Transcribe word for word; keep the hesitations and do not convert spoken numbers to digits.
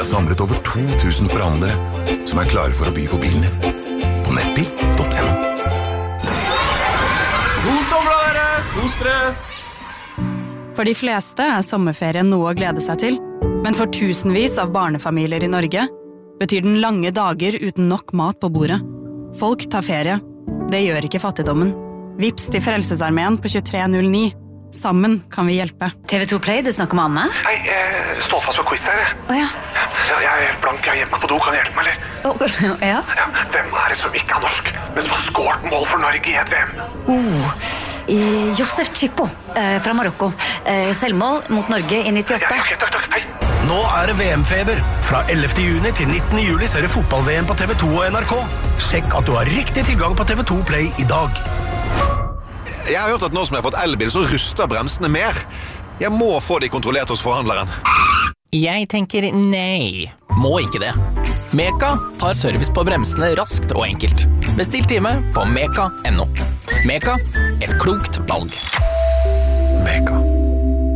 samlet over to tusen forhandlere som er klare for å by på bilen din. På nettbil punktum no. God sommer, dere! Kos dere! For de fleste er sommerferien noe å glede seg til, men for tusenvis av barnefamilier i Norge betyr den lange dager uten nok mat på bordet. Folk tar ferie. Det gjør ikke fattigdommen. Vips til Frelsesarmeen på tjuetre null ni. Sammen kan vi hjelpe. T V to Play, du snakker med Anne? Hei, jeg står fast på quiz her. Åja. Ja, jeg er helt blank, jeg er hjemme på do, kan du hjelpe meg, eller? Oh, ja? Ja, hvem er det som ikke er norsk, men som har skåret mål for Norge i et V M? Oh, eh, Josef Chippo eh, fra Marokko. Eh, selvmål mot Norge i nittiåtte. Ja, ok, takk, takk, hei. Nå er det V M-feber. Fra ellevte juni til nittende juli ser du fotball-V M på T V to og N R K. Sjekk at du har riktig tilgang på T V to Play i dag. Jeg har hørt at nå som jeg har fått elbil, så ruster bremsene mer. Jeg må få de kontrollert hos forhandleren. Jeg tenker nei. Må ikke det. Meka tar service på bremsene raskt og enkelt. Bestill time på meka punktum no. Meka, et klokt valg. Meka.